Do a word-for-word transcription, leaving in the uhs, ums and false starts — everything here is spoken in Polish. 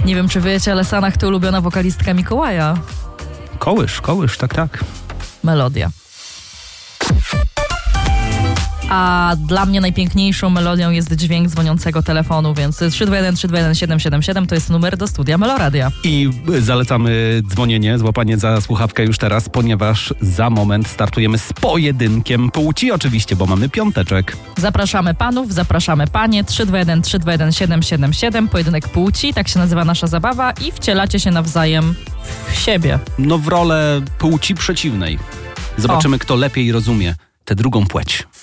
Nie wiem, czy wiecie, ale Sanach to ulubiona wokalistka Mikołaja. Kołysz, kołysz, tak, tak. Melodia. A dla mnie najpiękniejszą melodią jest dźwięk dzwoniącego telefonu, więc trzy dwa jeden trzy dwa jeden siedem siedem siedem to jest numer do studia Meloradia. I zalecamy dzwonienie, złapanie za słuchawkę już teraz, ponieważ za moment startujemy z pojedynkiem płci oczywiście, bo mamy piąteczek. Zapraszamy panów, zapraszamy panie, trzy dwa jeden trzy dwa jeden siedem siedem siedem, pojedynek płci, tak się nazywa nasza zabawa i wcielacie się nawzajem w siebie. No w rolę płci przeciwnej. Zobaczymy, o. kto lepiej rozumie tę drugą płeć.